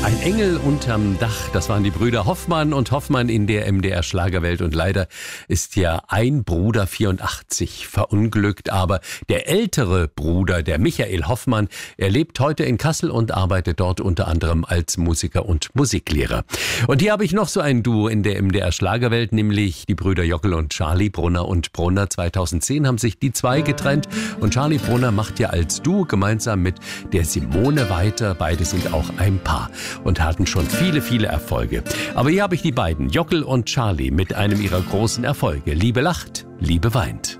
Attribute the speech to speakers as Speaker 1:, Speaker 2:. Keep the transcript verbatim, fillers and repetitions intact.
Speaker 1: Ein Engel unterm Dach, das waren die Brüder Hoffmann und Hoffmann in der M D R Schlagerwelt. Und leider ist ja ein Bruder vierundachtzig verunglückt, aber der ältere Bruder, der Michael Hoffmann, er lebt heute in Kassel und arbeitet dort unter anderem als Musiker und Musiklehrer. Und hier habe ich noch so ein Duo in der M D R Schlagerwelt, nämlich die Brüder Jockel und Charlie Brunner und Brunner. zweitausendzehn haben sich die zwei getrennt und Charlie Brunner macht ja als Duo gemeinsam mit der Simone weiter. Beide sind auch ein Paar und hatten schon viele, viele Erfolge. Aber hier habe ich die beiden, Jockel und Charlie, mit einem ihrer großen Erfolge. Liebe lacht, Liebe weint.